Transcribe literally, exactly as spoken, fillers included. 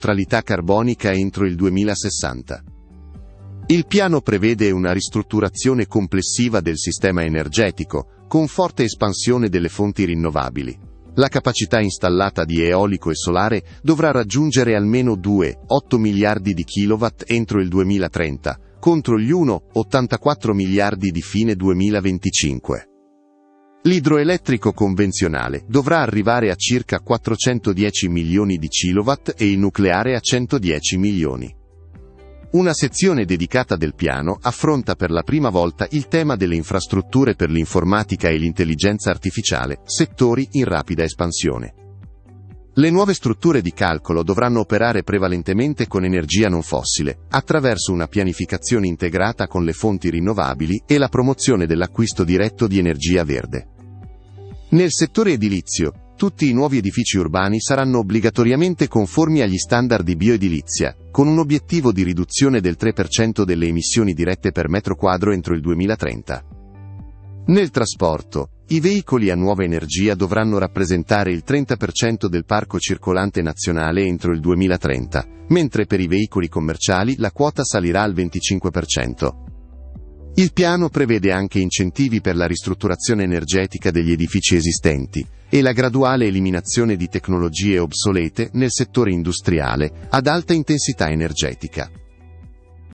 neutralità carbonica entro il duemilasessanta. Il piano prevede una ristrutturazione complessiva del sistema energetico, con forte espansione delle fonti rinnovabili. La capacità installata di eolico e solare dovrà raggiungere almeno due virgola otto miliardi di kilowatt entro il duemilatrenta, contro gli uno virgola ottantaquattro miliardi di fine duemilaventicinque. L'idroelettrico convenzionale dovrà arrivare a circa quattrocentodieci milioni di kilowatt e il nucleare a centodieci milioni. Una sezione dedicata del piano affronta per la prima volta il tema delle infrastrutture per l'informatica e l'intelligenza artificiale, settori in rapida espansione. Le nuove strutture di calcolo dovranno operare prevalentemente con energia non fossile, attraverso una pianificazione integrata con le fonti rinnovabili e la promozione dell'acquisto diretto di energia verde. Nel settore edilizio, tutti i nuovi edifici urbani saranno obbligatoriamente conformi agli standard di bioedilizia, con un obiettivo di riduzione del tre per cento delle emissioni dirette per metro quadro entro il duemilatrenta. Nel trasporto, i veicoli a nuova energia dovranno rappresentare il trenta per cento del parco circolante nazionale entro il duemilatrenta, mentre per i veicoli commerciali la quota salirà al venticinque per cento. Il piano prevede anche incentivi per la ristrutturazione energetica degli edifici esistenti e la graduale eliminazione di tecnologie obsolete nel settore industriale ad alta intensità energetica.